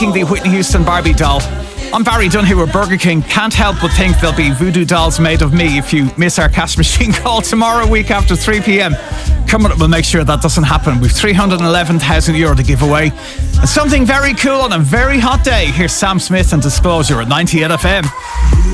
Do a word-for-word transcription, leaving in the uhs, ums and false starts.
the Whitney Houston Barbie doll. I'm Barry Dunne with Burger King. Can't help but think there'll be voodoo dolls made of me if you miss our cash machine call tomorrow week after three p.m. Coming up, we'll make sure that doesn't happen. We've three hundred eleven thousand euro to give away. And something very cool on a very hot day. Here's Sam Smith and Disclosure at ninety-eight F M.